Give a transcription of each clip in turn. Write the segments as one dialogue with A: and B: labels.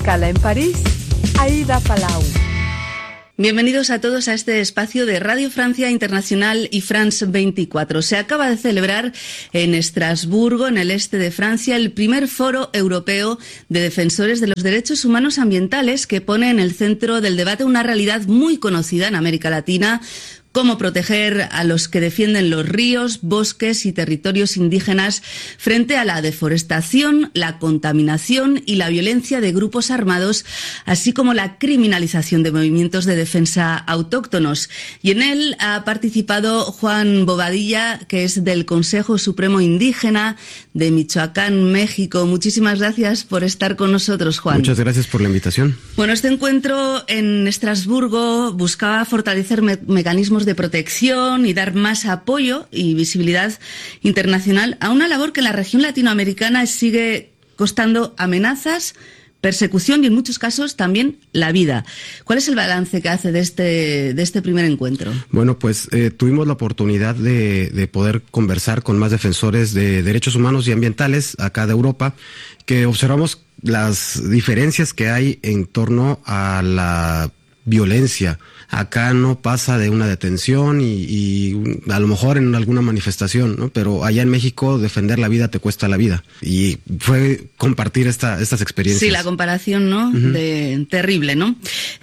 A: escala en París, Aida Palau.
B: Bienvenidos a todos a este espacio de Radio Francia Internacional y France 24. Se acaba de celebrar en Estrasburgo, en el este de Francia, el primer foro europeo de defensores de los derechos humanos ambientales, que pone en el centro del debate una realidad muy conocida en América Latina: cómo proteger a los que defienden los ríos, bosques y territorios indígenas frente a la deforestación, la contaminación y la violencia de grupos armados, así como la criminalización de movimientos de defensa autóctonos. Y en él ha participado Juan Bobadilla, que es del Consejo Supremo Indígena de Michoacán, México. Muchísimas gracias por estar con nosotros, Juan.
C: Muchas gracias por la invitación.
B: Bueno, este encuentro en Estrasburgo buscaba fortalecer mecanismos de protección y dar más apoyo y visibilidad internacional a una labor que en la región latinoamericana sigue costando amenazas, persecución y en muchos casos también la vida. ¿Cuál es el balance que hace de este primer encuentro?
C: Bueno, pues tuvimos la oportunidad de poder conversar con más defensores de derechos humanos y ambientales acá de Europa, que observamos las diferencias que hay en torno a la violencia. Acá no pasa de una detención y a lo mejor en alguna manifestación, ¿no? Pero allá en México defender la vida te cuesta la vida. Y fue compartir estas experiencias.
B: Sí, la comparación, ¿no? Terrible, ¿no?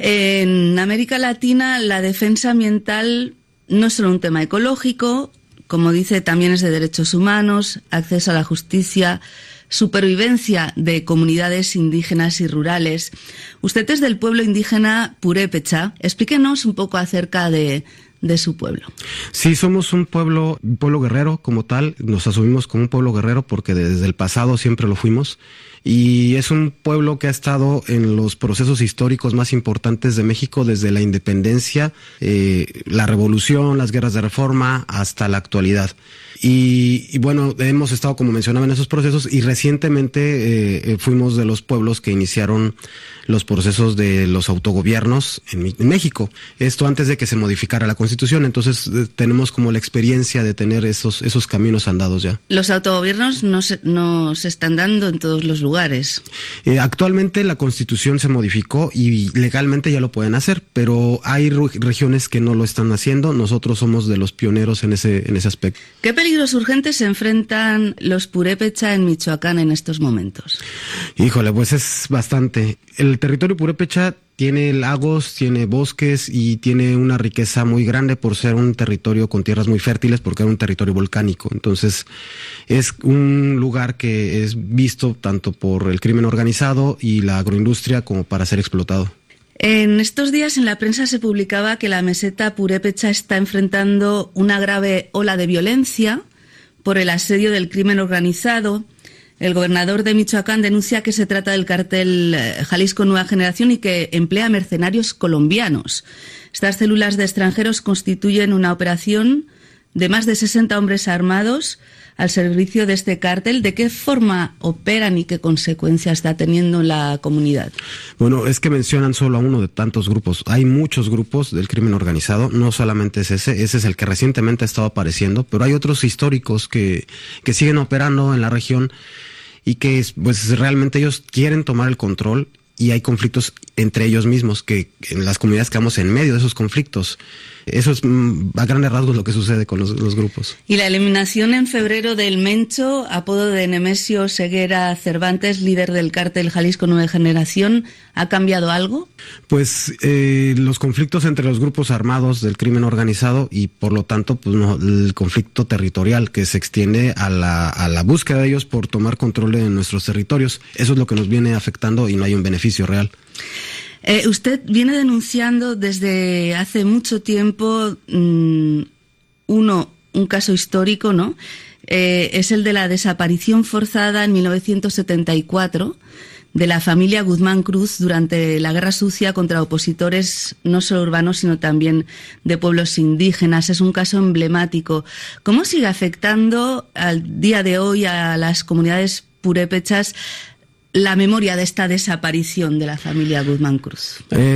B: En América Latina la defensa ambiental no es solo un tema ecológico, como dice, también es de derechos humanos, acceso a la justicia, supervivencia de comunidades indígenas y rurales. Usted es del pueblo indígena Purépecha. Explíquenos un poco acerca de su pueblo.
C: Sí, somos un pueblo guerrero como tal. Nos asumimos como un pueblo guerrero porque desde el pasado siempre lo fuimos. Y es un pueblo que ha estado en los procesos históricos más importantes de México desde la independencia, la revolución, las guerras de reforma hasta la actualidad. Y bueno, hemos estado, como mencionaba, en esos procesos, y recientemente fuimos de los pueblos que iniciaron los procesos de los autogobiernos en México. Esto antes de que se modificara la Constitución. Entonces tenemos como la experiencia de tener esos caminos andados ya.
B: Los autogobiernos no se están dando en todos los lugares.
C: Actualmente la Constitución se modificó y legalmente ya lo pueden hacer, pero hay regiones que no lo están haciendo. Nosotros somos de los pioneros en ese aspecto.
B: ¿Qué peligros urgentes se enfrentan los purépecha en Michoacán en estos momentos?
C: Híjole, pues es bastante. El territorio purépecha tiene lagos, tiene bosques y tiene una riqueza muy grande por ser un territorio con tierras muy fértiles, porque era un territorio volcánico. Entonces es un lugar que es visto tanto por el crimen organizado y la agroindustria como para ser explotado.
B: En estos días en la prensa se publicaba que la meseta purépecha está enfrentando una grave ola de violencia por el asedio del crimen organizado. El gobernador de Michoacán denuncia que se trata del cártel Jalisco Nueva Generación y que emplea mercenarios colombianos. Estas células de extranjeros constituyen una operación de más de 60 hombres armados al servicio de este cártel. ¿De qué forma operan y qué consecuencias está teniendo en la comunidad?
C: Bueno, es que mencionan solo a uno de tantos grupos. Hay muchos grupos del crimen organizado, no solamente es ese es el que recientemente ha estado apareciendo, pero hay otros históricos que siguen operando en la región y que pues realmente ellos quieren tomar el control, y hay conflictos entre ellos mismos, que en las comunidades quedamos en medio de esos conflictos. Eso es a grandes rasgos lo que sucede con los grupos.
B: Y la eliminación en febrero del Mencho, apodo de Nemesio Seguera Cervantes, líder del cártel Jalisco Nueva Generación, ¿ha cambiado algo?
C: Pues los conflictos entre los grupos armados del crimen organizado y por lo tanto pues no, el conflicto territorial que se extiende a la búsqueda de ellos por tomar control de nuestros territorios. Eso es lo que nos viene afectando y no hay un beneficio real.
B: Usted viene denunciando desde hace mucho tiempo un caso histórico, ¿no? Es el de la desaparición forzada en 1974 de la familia Guzmán Cruz durante la Guerra Sucia contra opositores no solo urbanos, sino también de pueblos indígenas. Es un caso emblemático. ¿Cómo sigue afectando al día de hoy a las comunidades purépechas la memoria de esta desaparición de la familia Guzmán Cruz?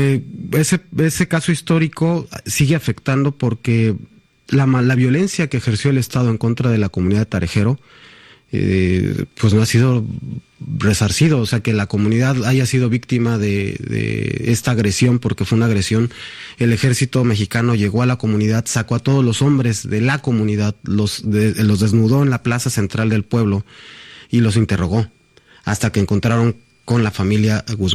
C: Ese caso histórico sigue afectando porque la violencia que ejerció el Estado en contra de la comunidad de Tarejero pues no ha sido resarcido, o sea, que la comunidad haya sido víctima de esta agresión, porque fue una agresión. El ejército mexicano llegó a la comunidad, sacó a todos los hombres de la comunidad, los desnudó en la plaza central del pueblo y los interrogó hasta que encontraron con la familia Guzmán.